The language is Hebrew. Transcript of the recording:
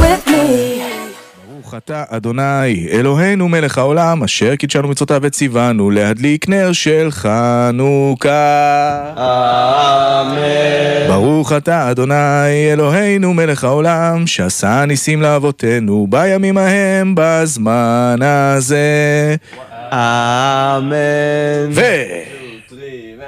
with me. ברוך אתה אדוני אלוהינו מלך העולם אשר קידשנו מצוותיו וציוונו להדליק נר של חנוכה. אמן. ברוך אתה אדוני אלוהינו מלך העולם שעשה ניסים לאבותינו בימים ההם בזמן הזה. אמן.